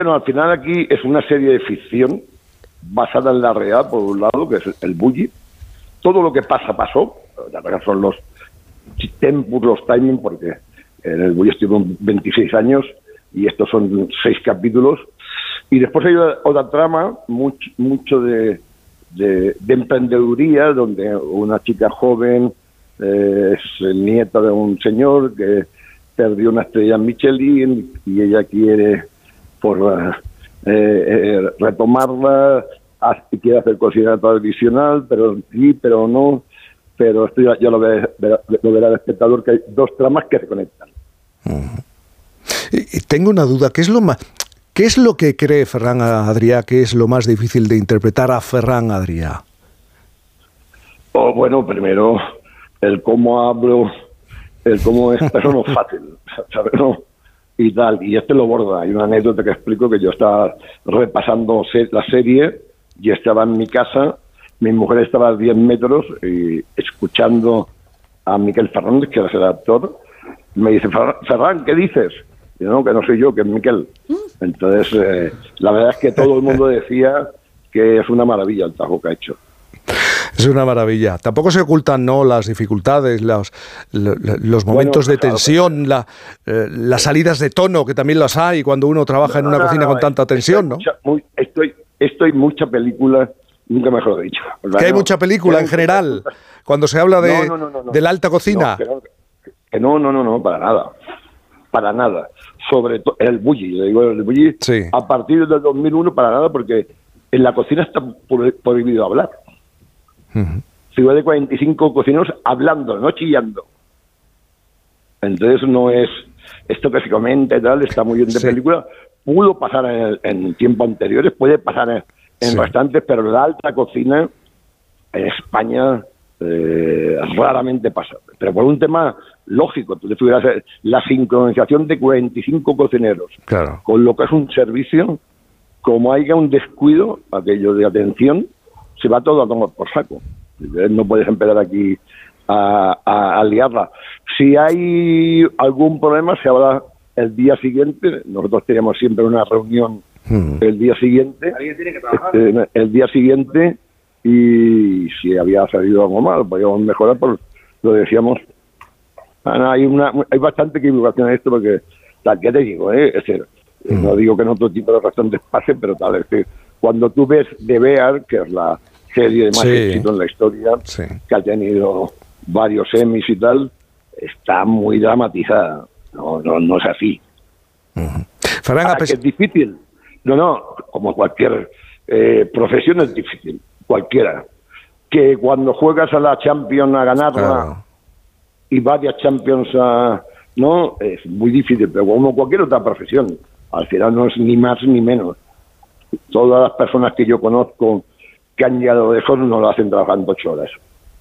Bueno, al final aquí es una serie de ficción basada en la realidad, por un lado, que es el bully. Todo lo que pasa, pasó. La verdad son los tempos, los timing, porque en el bully estuvo 26 años y estos son 6 capítulos. Y después hay otra trama, mucho de emprendeduría, donde una chica joven es nieta de un señor que perdió una estrella Michelin y ella quiere retomarla, quiere hacer cocina tradicional, pero sí, pero no. Pero esto ya lo verá el espectador, que hay 2 tramas que se conectan. Y tengo una duda, ¿qué es lo que cree Ferran Adrià que es lo más difícil de interpretar a Ferran Adrià? Bueno, primero, el cómo hablo, el cómo es, eso no es fácil, ¿sabes? No, y tal, y lo borda. Hay una anécdota que explico, que yo estaba repasando la serie y estaba en mi casa, mi mujer estaba a 10 metros y escuchando a Miquel Fernández, que era el actor, me dice: Ferran, ¿qué dices? Y no, que no soy yo, que es Miquel. Entonces, la verdad es que todo el mundo decía que es una maravilla el trabajo que ha hecho. Es una maravilla. Tampoco se ocultan, ¿no?, las dificultades, los momentos de tensión, las salidas de tono, que también las hay cuando uno trabaja en una cocina con tanta tensión, ¿no? Estoy mucha película, nunca mejor dicho. Que hay mucha película en general, cuando se habla de la alta cocina. No, para nada. Sobre todo el bully, le digo el bully, sí. A partir del 2001 para nada, porque en la cocina está prohibido hablar. Ciudad de 45 cocineros hablando, no chillando. Entonces no es esto que se comenta y tal, está muy bien de película. Pudo pasar en tiempos anteriores, puede pasar en bastantes, pero la alta cocina en España raramente pasa. Pero por un tema lógico, tú tuvieras la sincronización de 45 cocineros, claro, con lo que es un servicio, como haya un descuido, aquello de atención, se va todo a tomar por saco. No puedes empezar aquí a liarla. Si hay algún problema, se habla el día siguiente. Nosotros teníamos siempre una reunión el día siguiente. ¿Alguien tiene que trabajar? El día siguiente, y si había salido algo mal, podíamos mejorar, pues lo decíamos. Hay bastante equivocación en esto, porque tal, ¿qué te digo? Es decir, no digo que en otro tipo de restaurantes pase, pero tal, es que cuando tú ves The Bear, que es la serie de más éxito en la historia, que ha tenido varios Emmys y tal, está muy dramatizada. No es así. Ferran, que es difícil. No, como cualquier profesión es difícil, cualquiera. Que cuando juegas a la Champions a ganarla, claro, y varias Champions no, es muy difícil, pero como cualquier otra profesión, al final no es ni más ni menos. Todas las personas que yo conozco que han llegado lejos no lo hacen trabajando 8 horas.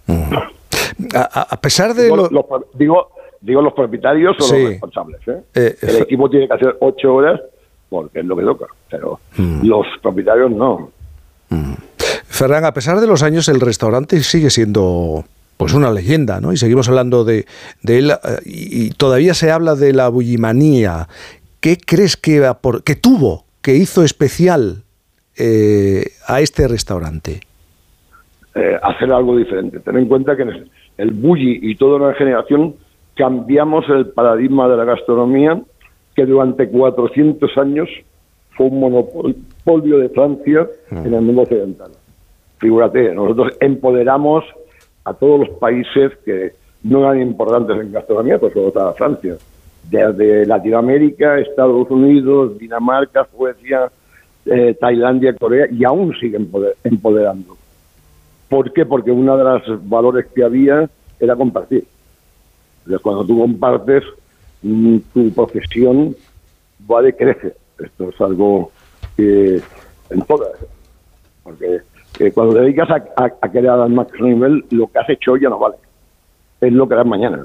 A pesar de... Digo los propietarios o los responsables. El equipo tiene que hacer 8 horas porque es lo que toca, pero los propietarios no. Ferran, a pesar de los años, el restaurante sigue siendo pues una leyenda, ¿no? Y seguimos hablando de él, y todavía se habla de la bullimanía. ¿Qué crees que tuvo, que hizo especial a este restaurante? Hacer algo diferente. Ten en cuenta que el bulli y toda una generación cambiamos el paradigma de la gastronomía, que durante 400 años fue un monopolio de Francia en el mundo occidental. Figúrate, nosotros empoderamos a todos los países que no eran importantes en gastronomía, pues solo estaba Francia. Desde Latinoamérica, Estados Unidos, Dinamarca, Suecia, Tailandia, Corea, y aún siguen empoderando. ¿Por qué? Porque uno de los valores que había era compartir. Entonces, cuando tú compartes, tu profesión va de crecer. Esto es algo que en todas. Porque cuando te dedicas a crear al máximo nivel, lo que has hecho hoy ya no vale. Es lo que harás mañana.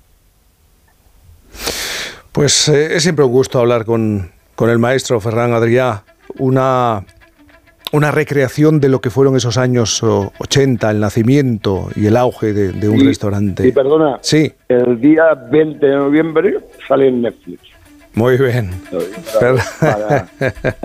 Pues es siempre un gusto hablar con el maestro Ferran Adrià. Una recreación de lo que fueron esos años 80, el nacimiento y el auge de un restaurante. Y perdona, el día 20 de noviembre sale en Netflix. Muy bien.